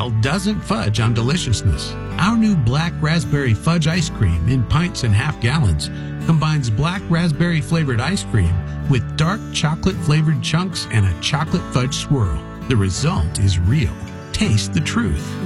style doesn't fudge on deliciousness. Our new Black Raspberry Fudge ice cream in pints and half gallons combines black raspberry flavored ice cream with dark chocolate flavored chunks and a chocolate fudge swirl. The result is real. Taste the truth.